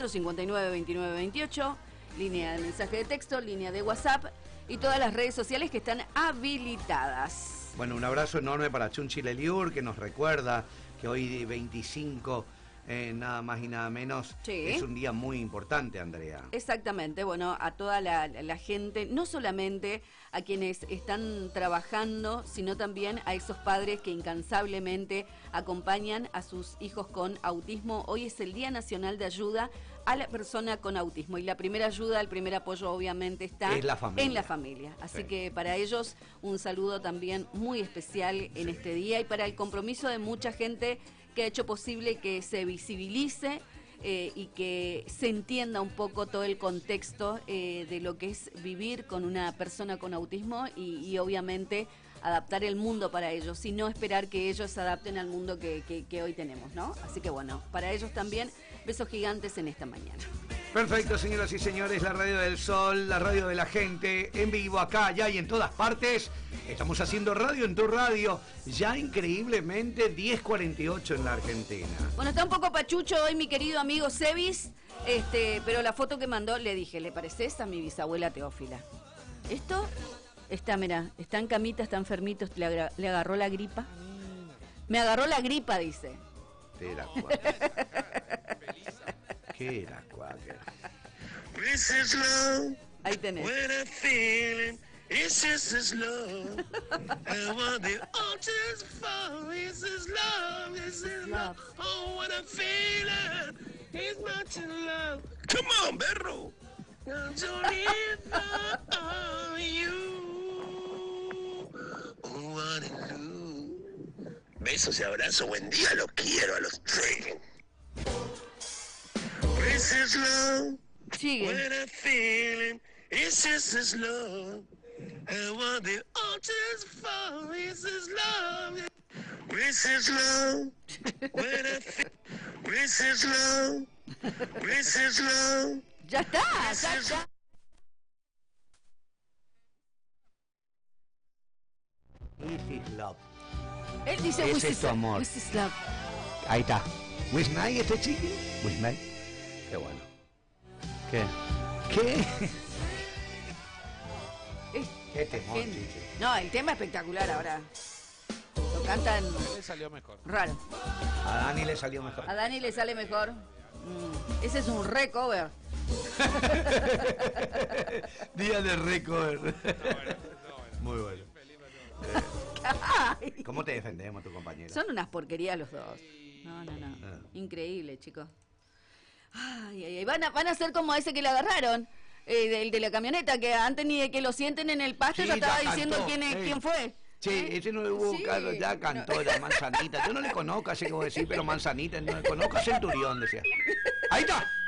4 59 29 28, línea de mensaje de texto, línea de WhatsApp y todas las redes sociales que están habilitadas. Bueno, un abrazo enorme para Chunchi Leliur, que nos recuerda que hoy 25, nada más y nada menos, Sí. Es un día muy importante, Andrea. Exactamente, bueno, a toda la gente, no solamente a quienes están trabajando, sino también a esos padres que incansablemente acompañan a sus hijos con autismo. Hoy es el Día Nacional de Ayuda a la persona con autismo y la primera ayuda, el primer apoyo obviamente está Es la familia. en la familia. Así Sí. que para ellos un saludo también muy especial en este día y para el compromiso de mucha gente que ha hecho posible que se visibilice y que se entienda un poco todo el contexto de lo que es vivir con una persona con autismo y obviamente adaptar el mundo para ellos, y no esperar que ellos se adapten al mundo que hoy tenemos, ¿no? Así que bueno, para ellos también, besos gigantes en esta mañana. Perfecto, señoras y señores, la radio del sol, la radio de la gente, en vivo acá, allá y en todas partes. Estamos haciendo radio en tu radio, ya increíblemente 10:48 en la Argentina. Bueno, está un poco pachucho hoy mi querido amigo Sebis, pero la foto que mandó le dije, ¿le pareces a mi bisabuela Teófila? Esto está, mira, está en camita, está enfermito, le agarró la gripa. Me agarró la gripa, dice. Era cuáquer. ¿Qué era cuáquer? Ahí tenés. When I'm feeling, it's just as love. I want the altar's fall. This is love. This is love. Oh, what I'm feeling, it's much in love. Come on, perro. I'm so you. Oh, what a love. Besos y abrazos. Buen día. Los quiero a los tres. This is love. Sigue. When I'm feeling, it's just as love. I want the altar's fall. This is love. This is love. When I feel, this is love. This is love. Ya está, ya. This is love. Él dice, Ese "This es is tu amor". This is love. Ahí está. ¿Wisnay este chiqui? ¿Wisnay? Qué bueno. ¿Qué? ¿Qué? ¿Qué temor, Gente. chichi? No, el tema espectacular ahora. Lo cantan Le salió mejor. raro. A Dani le salió mejor. A Dani le sale mejor. Ese es un recover. Día de recover. No, bueno. Muy bueno. Ay. ¿Cómo te defendemos, tu compañero? Son unas porquerías los dos. No. Ah. Increíble, chicos. Ay. Van a ser como ese que le agarraron. El de la camioneta, que antes ni de que lo sienten en el pasto Sí, ya estaba ya diciendo cantó. quién fue. Che, ese no hubo Sí. caso, ya cantó la manzanita. Yo no le conozco, así como decir, pero manzanita, no le conozco a Centurión, decía. Ahí está.